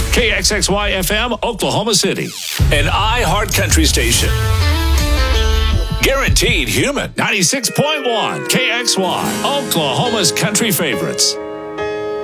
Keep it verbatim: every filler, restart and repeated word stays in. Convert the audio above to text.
K X X Y F M, Oklahoma City. An iHeart Country station. Guaranteed human. ninety-six point one K X Y, Oklahoma's country favorites.